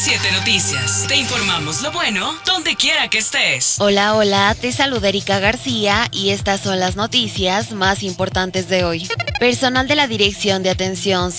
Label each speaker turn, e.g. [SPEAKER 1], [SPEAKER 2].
[SPEAKER 1] 7 Noticias. Te informamos lo bueno donde quiera que estés.
[SPEAKER 2] Hola, hola, te saluda Erika García y estas son las noticias más importantes de hoy. Personal de la Dirección de Atención